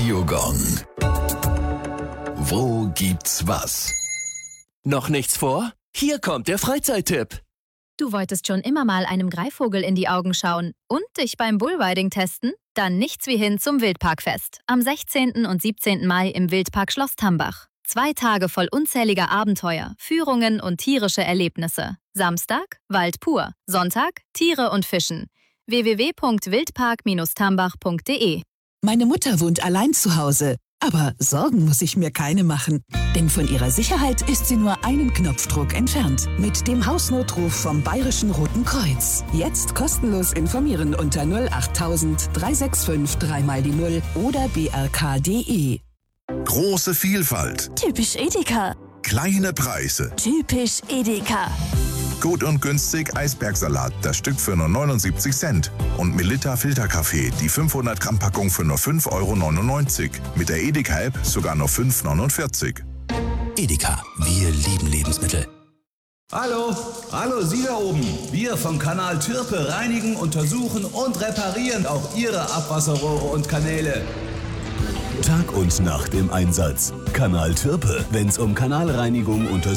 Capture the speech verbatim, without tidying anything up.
Radiogong. Wo gibt's was? Noch nichts vor? Hier kommt der Freizeittipp. Du wolltest schon immer mal einem Greifvogel in die Augen schauen und dich beim Bullriding testen? Dann nichts wie hin zum Wildparkfest am sechzehnten und siebzehnten Mai im Wildpark Schloss Tambach. Zwei Tage voll unzähliger Abenteuer, Führungen und tierische Erlebnisse. Samstag Wald pur, Sonntag Tiere und Fischen. w w w punkt wildpark Bindestrich tambach punkt d e. Meine Mutter wohnt allein zu Hause. Aber Sorgen muss ich mir keine machen. Denn von ihrer Sicherheit ist sie nur einen Knopfdruck entfernt. Mit dem Hausnotruf vom Bayerischen Roten Kreuz. Jetzt kostenlos informieren unter null achttausend, drei sechs fünf, drei mal die Null oder b r k punkt d e. Große Vielfalt. Typisch Edeka. Kleine Preise. Typisch Edeka. Gut und günstig Eisbergsalat, das Stück für nur neunundsiebzig Cent. Und Melitta Filterkaffee, die fünfhundert Gramm Packung für nur fünf Euro neunundneunzig. Mit der Edeka-App sogar nur fünf Euro neunundvierzig. Edeka, wir lieben Lebensmittel. Hallo, hallo Sie da oben. Wir vom Kanal Türpe reinigen, untersuchen und reparieren auch Ihre Abwasserrohre und Kanäle. Tag und Nacht im Einsatz. Kanal Türpe, wenn's um Kanalreinigung, Untersuchung